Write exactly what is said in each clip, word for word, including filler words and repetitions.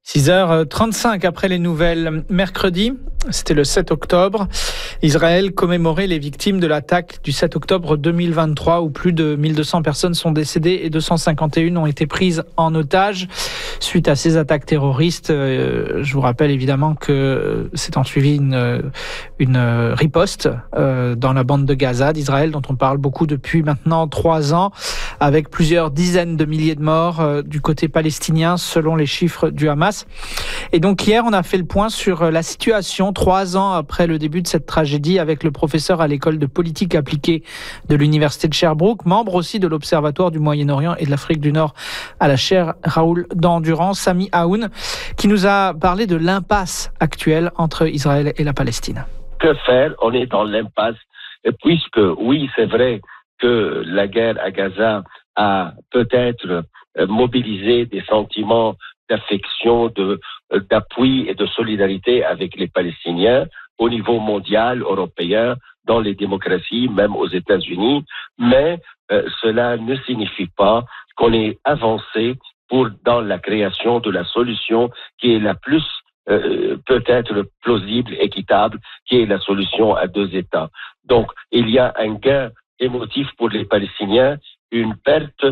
six heures trente-cinq après les nouvelles. Mercredi, c'était le sept octobre. Israël commémorait les victimes de l'attaque du sept octobre deux mille vingt-trois où plus de mille deux cents personnes sont décédées et deux cent cinquante et une ont été prises en otage. Suite à ces attaques terroristes, euh, je vous rappelle évidemment que s'est ensuivi une, une riposte euh, dans la bande de Gaza d'Israël dont on parle beaucoup depuis maintenant trois ans, avec plusieurs dizaines de milliers de morts euh, du côté palestinien selon les chiffres du Hamas. Et donc hier, on a fait le point sur la situation trois ans après le début de cette tragédie avec le professeur à l'école de politique appliquée de l'université de Sherbrooke, membre aussi de l'Observatoire du Moyen-Orient et de l'Afrique du Nord à la chaire Raoul d'Endurance, Sami Aoun, qui nous a parlé de l'impasse actuelle entre Israël et la Palestine. Que faire? On est dans l'impasse, puisque oui, c'est vrai que la guerre à Gaza a peut-être mobilisé des sentiments d'affection, de, d'appui et de solidarité avec les Palestiniens au niveau mondial, européen, dans les démocraties, même aux États-Unis, mais euh, cela ne signifie pas qu'on est avancé pour dans la création de la solution qui est la plus euh, peut-être plausible, équitable, qui est la solution à deux États. Donc, il y a un gain émotif pour les Palestiniens, une perte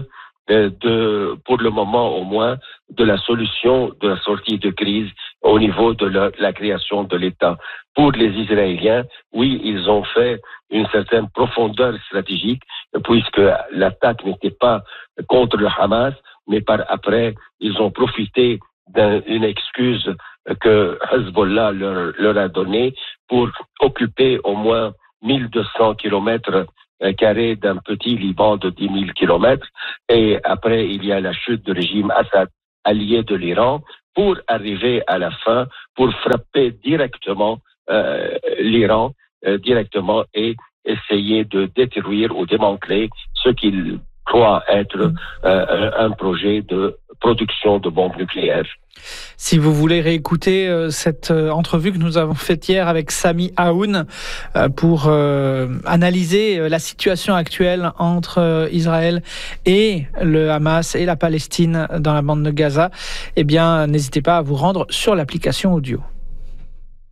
de, pour le moment au moins, de la solution de la sortie de crise au niveau de la, la création de l'État. Pour les Israéliens, oui, ils ont fait une certaine profondeur stratégique, puisque l'attaque n'était pas contre le Hamas, mais par après, ils ont profité d'une excuse que Hezbollah leur, leur a donnée pour occuper au moins mille deux cents kilomètres carré d'un petit Liban de dix mille kilomètres, et après il y a la chute du régime Assad, allié de l'Iran, pour arriver à la fin, pour frapper directement euh, l'Iran, euh, directement, et essayer de détruire ou démanteler ce qu'ils croient être euh, un projet de production de bombes nucléaires. Si vous voulez réécouter euh, cette euh, entrevue que nous avons faite hier avec Sami Aoun euh, pour euh, analyser euh, la situation actuelle entre euh, Israël et le Hamas et la Palestine dans la bande de Gaza, eh bien, n'hésitez pas à vous rendre sur l'application audio.